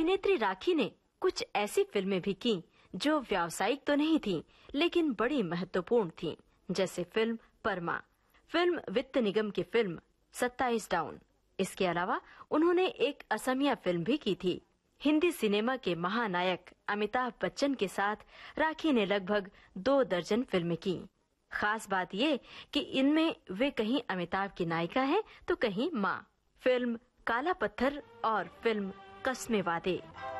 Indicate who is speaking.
Speaker 1: अभिनेत्री राखी ने कुछ ऐसी फिल्में भी की जो व्यावसायिक तो नहीं थीं, लेकिन बड़ी महत्वपूर्ण थीं, जैसे फिल्म परमा, फिल्म वित्त निगम की फिल्म 27 डाउन। इसके अलावा उन्होंने एक असमिया फिल्म भी की थी। हिंदी सिनेमा के महानायक अमिताभ बच्चन के साथ राखी ने लगभग 2 दर्जन फिल्में की। खास बात ये कि इनमें वे कहीं अमिताभ की नायिका हैं तो कहीं मां। फिल्म काला पत्थर और फिल्म कस्मे वादे।